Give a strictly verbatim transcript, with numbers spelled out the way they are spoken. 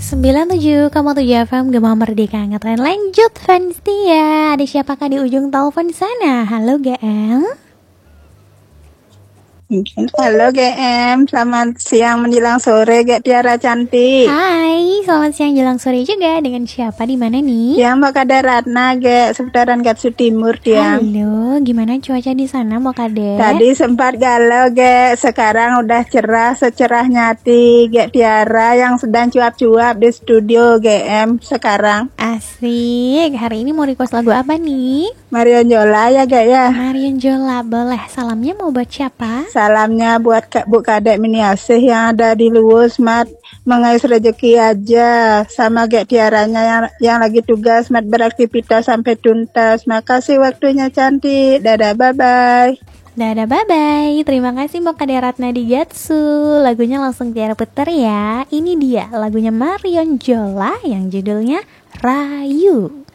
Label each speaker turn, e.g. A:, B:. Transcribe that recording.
A: sembilan puluh tujuh koma tujuh F M Gema Merdeka Angkatan. Lanjut fans dia. Ada siapakah di ujung telepon sana? Halo G M.
B: Halo G M, selamat siang menjelang sore Gek Tiara cantik.
A: Hai, selamat siang jelang sore juga. Dengan siapa di mana nih?
B: Ya Mbak Kade Ratna Gek, seputaran Gatsu Timur dia.
A: Halo, gimana cuaca di sana Mbak Kade?
B: Tadi sempat galau Gek, sekarang udah cerah secerah nyati Gek Tiara yang sedang cuap-cuap di studio G M sekarang.
A: Asik, hari ini mau request lagu apa nih?
B: Marion Jola ya Gek ya.
A: Marion Jola, boleh. Salamnya mau buat siapa?
B: Salamnya buat Kak Bu Kadek Miniasih yang ada di Luwus, Mat mengais rezeki aja, sama Gek Tiaranya yang yang lagi tugas, Mat beraktivitas sampai tuntas. Makasih waktunya cantik. Dadah, bye bye.
A: Dadah, bye-bye. Terima kasih Mbak Kade Ratna di Gatsu. Lagunya langsung Tiara puter ya. Ini dia lagunya Marion Jola yang judulnya Rayu.